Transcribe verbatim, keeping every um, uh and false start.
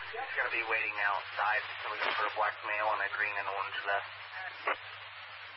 He's going to be waiting outside, so we can put a black male on a green and orange vest.